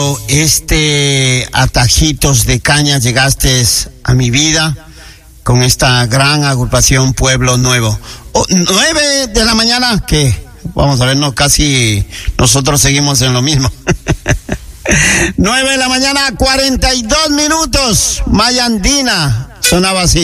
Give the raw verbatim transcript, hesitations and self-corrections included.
Este Atajitos de Caña, llegaste a mi vida con esta gran agrupación Pueblo Nuevo. Oh, nueve de la mañana, ¿qué? Vamos a ver, no, casi nosotros seguimos en lo mismo. Nueve de la mañana, cuarenta y dos minutos. Maya Andina sonaba así.